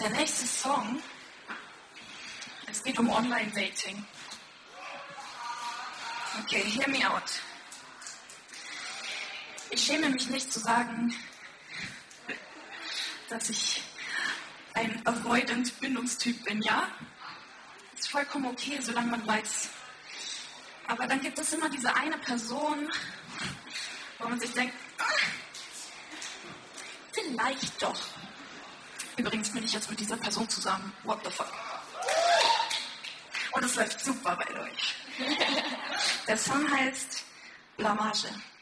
Der nächste Song, es geht um Online-Dating. Okay, hear me out. Ich schäme mich nicht zu sagen, dass ich ein avoidant Bindungstyp bin, ja? Ist vollkommen okay, solange man weiß. Aber dann gibt es immer diese eine Person, wo man sich denkt, vielleicht doch. Übrigens bin ich jetzt mit dieser Person zusammen. What the fuck? Und es läuft super bei euch. Der Song heißt Blamage.